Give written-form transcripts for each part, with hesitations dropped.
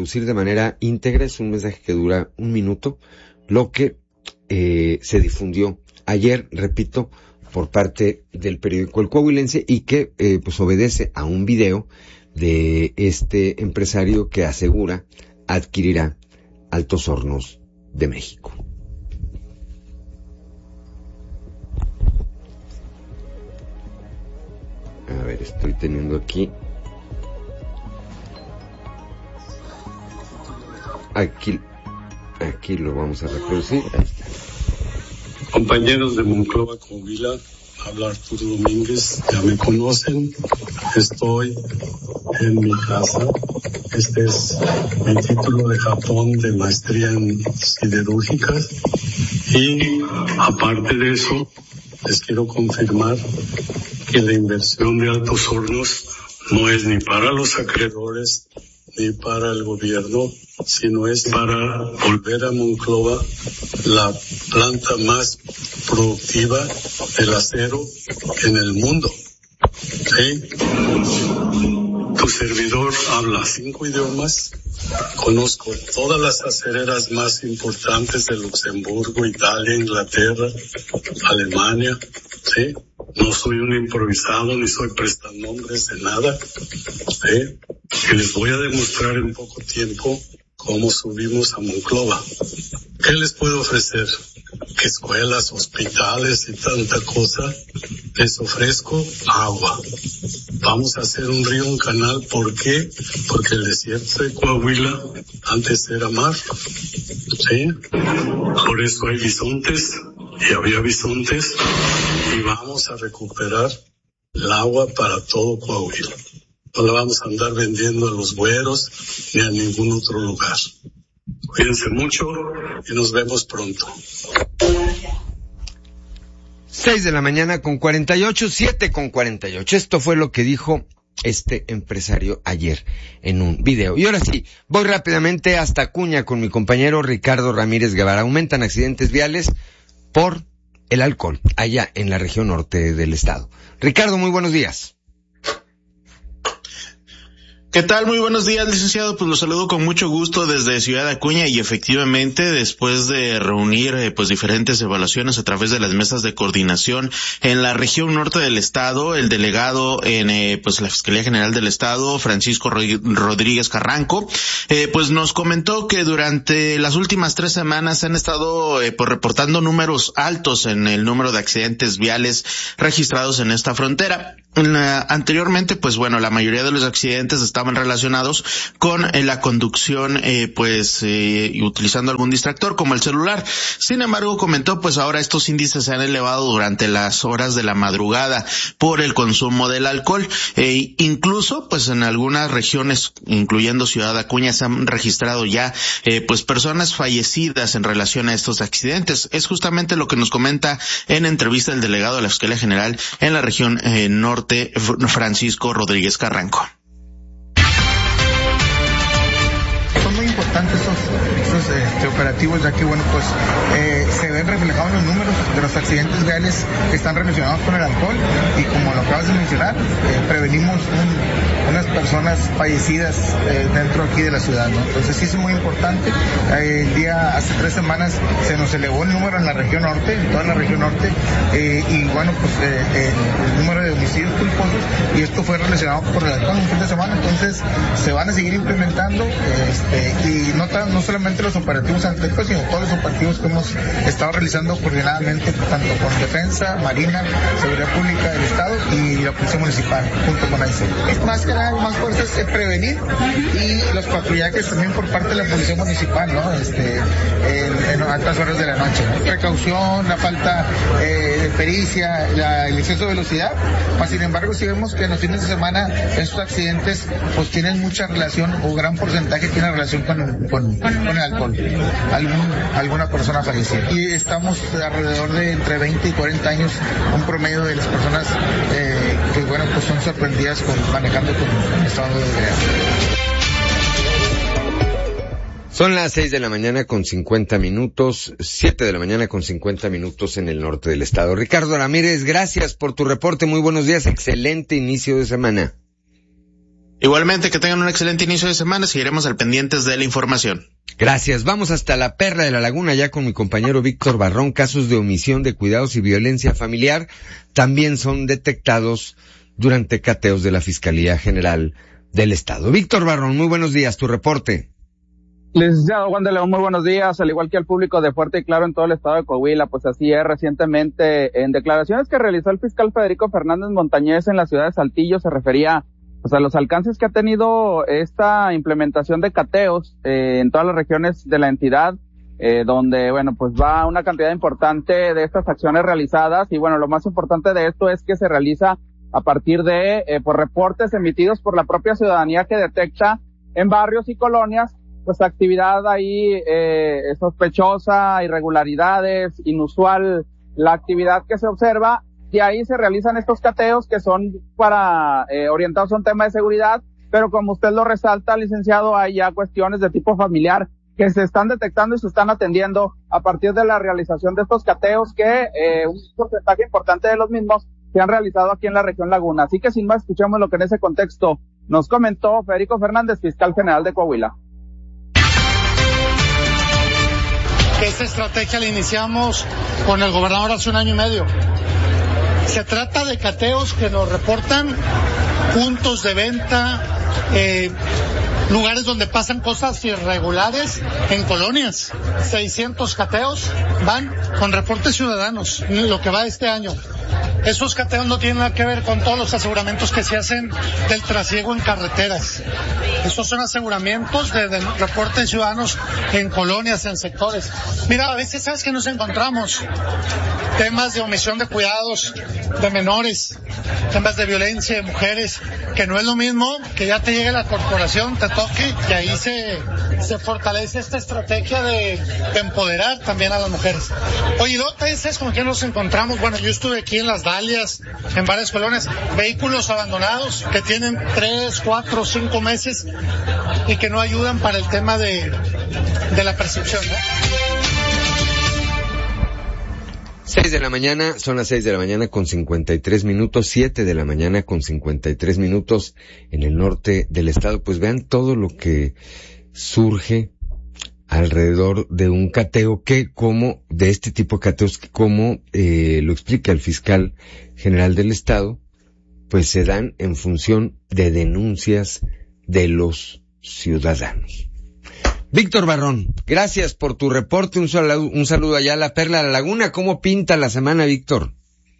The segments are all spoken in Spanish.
reproducir de manera íntegra. Es un mensaje que dura 1 minuto, lo que se difundió ayer, repito, por parte del periódico El Coahuilense, y que pues obedece a un video de este empresario que asegura adquirirá Altos Hornos de México. A ver, estoy teniendo aquí lo vamos a reproducir. Ahí está. Compañeros de Monclova, Coahuila, habla Arturo Domínguez, ya me conocen, estoy en mi casa. Este es mi título de Japón de maestría en siderúrgicas, y aparte de eso les quiero confirmar que la inversión de Altos Hornos no es ni para los acreedores ni para el gobierno, sino es para volver a Monclova la planta más productiva del acero en el mundo. ¿Sí? Tu servidor habla 5 idiomas, conozco todas las acereras más importantes de Luxemburgo, Italia, Inglaterra, Alemania, ¿sí? No soy un improvisado ni soy prestanombres de nada, ¿sí? Y les voy a demostrar en poco tiempo cómo subimos a Monclova. ¿Qué les puedo ofrecer? ¿Qué escuelas, hospitales y tanta cosa? Les ofrezco agua. Vamos a hacer un río, un canal. ¿Por qué? Porque el desierto de Coahuila antes era mar, ¿sí? Por eso hay bisontes, y había bisontes, y vamos a recuperar el agua para todo Coahuila. No la vamos a andar vendiendo a los güeros ni a ningún otro lugar. Cuídense mucho y nos vemos pronto. 6:48, 7:48. Esto fue lo que dijo este empresario ayer en un video. Y ahora sí, voy rápidamente hasta Acuña con mi compañero Ricardo Ramírez Guevara. Aumentan accidentes viales por el alcohol allá en la región norte del estado. Ricardo, muy buenos días. ¿Qué tal? Muy buenos días, licenciado. Pues los saludo con mucho gusto desde Ciudad Acuña, y efectivamente, después de reunir pues diferentes evaluaciones a través de las mesas de coordinación en la región norte del estado, el delegado en pues la Fiscalía General del Estado, Francisco Rodríguez Carranco, pues nos comentó que durante las últimas 3 semanas han estado pues reportando números altos en el número de accidentes viales registrados en esta frontera. Anteriormente, pues bueno, la mayoría de los accidentes estaban relacionados con la conducción, utilizando algún distractor como el celular. Sin embargo, comentó, pues ahora estos índices se han elevado durante las horas de la madrugada por el consumo del alcohol. Incluso, pues en algunas regiones, incluyendo Ciudad Acuña, se han registrado ya, pues personas fallecidas en relación a estos accidentes. Es justamente lo que nos comenta en entrevista el delegado de la Fiscalía General en la región norte, Francisco Rodríguez Carranco. Son muy importantes estos operativos, ya que bueno, pues se ven reflejados los números de los accidentes viales que están relacionados con el alcohol, y como lo acabas de mencionar, prevenimos unas personas fallecidas dentro aquí de la ciudad, ¿no? Entonces sí es muy importante. Hace 3 semanas se nos elevó el número en la región norte, en toda la región norte, y bueno, pues el número de homicidios culposos, y esto fue relacionado por el alcohol un fin de semana. Entonces se van a seguir implementando, y no solamente los operativos anteriores, sino todos los operativos que hemos estado realizando coordinadamente, tanto con Defensa, Marina, Seguridad Pública del Estado y la Policía Municipal, junto con AICE. Es más que nada, más fuerza es prevenir, y los patrullajes también por parte de la Policía Municipal, ¿no? En altas horas de la noche, ¿no? Precaución, la falta de pericia, el exceso de velocidad. Mas, sin embargo, si vemos que en los fines de semana estos accidentes pues tienen mucha relación, o gran porcentaje tiene relación con el alcohol, alguna persona fallecida. Y estamos alrededor de entre 20 y 40 años, un promedio de las personas que bueno, pues son sorprendidas manejando con estado de ebriedad. Son las 6:50 a.m, 7:50 a.m. en el norte del estado. Ricardo Ramírez, gracias por tu reporte, muy buenos días, excelente inicio de semana. Igualmente, que tengan un excelente inicio de semana. Seguiremos al pendientes de la información. Gracias. Vamos hasta la Perla de la Laguna, ya con mi compañero Víctor Barrón. Casos de omisión de cuidados y violencia familiar también son detectados durante cateos de la Fiscalía General del Estado. Víctor Barrón, muy buenos días. Tu reporte. Licenciado Juan de León, muy buenos días, al igual que al público de Fuerte y Claro en todo el estado de Coahuila. Pues así es, recientemente en declaraciones que realizó el fiscal Federico Fernández Montañez en la ciudad de Saltillo, se refería pues a los alcances que ha tenido esta implementación de cateos en todas las regiones de la entidad, donde bueno pues va una cantidad importante de estas acciones realizadas, y bueno, lo más importante de esto es que se realiza a partir de pues reportes emitidos por la propia ciudadanía que detecta en barrios y colonias pues actividad ahí sospechosa, irregularidades, inusual la actividad que se observa, y ahí se realizan estos cateos que son para orientados a un tema de seguridad, pero como usted lo resalta, licenciado, hay ya cuestiones de tipo familiar que se están detectando y se están atendiendo a partir de la realización de estos cateos, que un porcentaje importante de los mismos se han realizado aquí en la región Laguna. Así que sin más, escuchemos lo que en ese contexto nos comentó Federico Fernández, fiscal general de Coahuila. Esta estrategia la iniciamos con el gobernador hace 1 año y medio. Se trata de cateos que nos reportan puntos de venta, lugares donde pasan cosas irregulares en colonias. 600 cateos van con reportes ciudadanos, lo que va este año. Esos cateos no tienen nada que ver con todos los aseguramientos que se hacen del trasiego en carreteras. Esos son aseguramientos de reportes ciudadanos en colonias, en sectores. Mira, a veces, ¿sabes qué nos encontramos? Temas de omisión de cuidados de menores, temas de violencia de mujeres, que no es lo mismo que ya te llegue la corporación, te toque, y ahí se fortalece esta estrategia de empoderar también a las mujeres. Oye, ¿sabes con quién nos encontramos? Bueno, yo estuve aquí en Las Dalias, en varias colonias, vehículos abandonados que tienen 3, 4, 5 meses y que no ayudan para el tema de la percepción, ¿no? 6 de la mañana, son las 6 de la mañana con 53 minutos, 7 de la mañana con 53 minutos en el norte del estado. Pues vean todo lo que surge alrededor de un cateo de este tipo de cateos, como lo explica el fiscal general del estado, pues se dan en función de denuncias de los ciudadanos. Víctor Barrón, gracias por tu reporte, un saludo allá a la Perla de la Laguna. ¿Cómo pinta la semana, Víctor?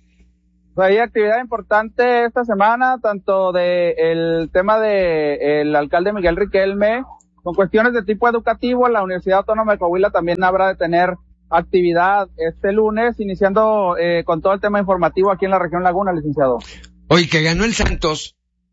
Hay actividad importante esta semana, tanto de el tema de el alcalde Miguel Riquelme, con cuestiones de tipo educativo. La Universidad Autónoma de Coahuila también habrá de tener actividad este lunes, iniciando con todo el tema informativo aquí en la región Laguna, licenciado. Oye, que ganó el Santos.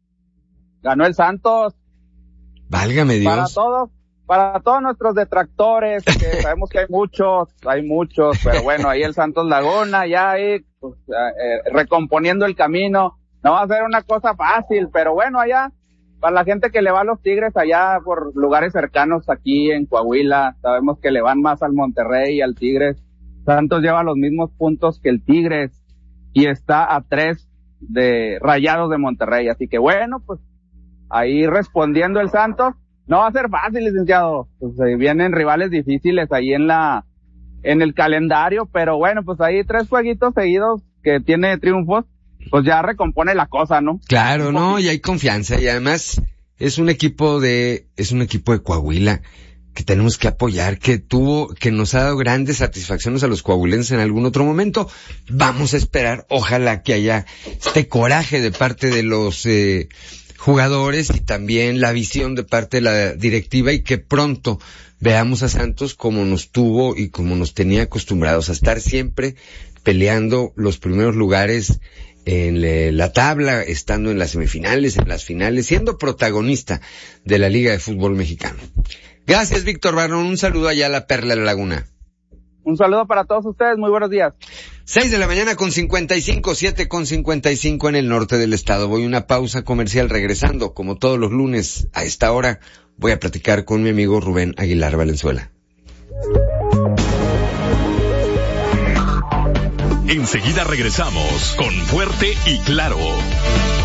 Ganó el Santos. Válgame Dios. Para todos nuestros detractores, que sabemos que hay muchos, pero bueno, ahí el Santos Laguna, ya ahí, pues, recomponiendo el camino. No va a ser una cosa fácil, pero bueno, allá, para la gente que le va a los Tigres allá por lugares cercanos aquí en Coahuila, sabemos que le van más al Monterrey y al Tigres. Santos lleva los mismos puntos que el Tigres y está a 3 de Rayados de Monterrey, así que bueno, pues ahí respondiendo el Santos. No va a ser fácil, licenciado. Pues vienen rivales difíciles ahí en el calendario, pero bueno, pues ahí 3 jueguitos seguidos que tiene triunfos, pues ya recompone la cosa, ¿no? Claro, no, y hay confianza, y además es un equipo de Coahuila que tenemos que apoyar, que nos ha dado grandes satisfacciones a los coahuilenses en algún otro momento. Vamos a esperar, ojalá que haya este coraje de parte de los jugadores y también la visión de parte de la directiva, y que pronto veamos a Santos como nos tuvo y como nos tenía acostumbrados a estar siempre peleando los primeros lugares en la tabla, estando en las semifinales, en las finales, siendo protagonista de la Liga de Fútbol Mexicano. Gracias, Víctor Barrón, un saludo allá a la Perla de la Laguna. Un saludo para todos ustedes, muy buenos días. 6 de la mañana con 55, 7 con 55 en el norte del estado. Voy a una pausa comercial, regresando, como todos los lunes a esta hora, voy a platicar con mi amigo Rubén Aguilar Valenzuela. Enseguida regresamos con Fuerte y Claro.